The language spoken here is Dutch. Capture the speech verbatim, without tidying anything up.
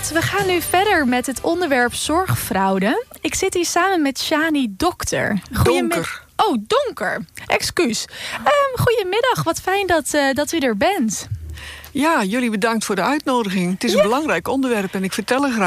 goed, we gaan nu verder met het onderwerp zorgfraude. Ik zit hier samen met Shani Dokter. Donker. Oh, donker. Excuus. Um, goedemiddag, wat fijn dat, uh, dat u er bent. Ja, jullie bedankt voor de uitnodiging. Het is een ja. belangrijk onderwerp en ik vertel er graag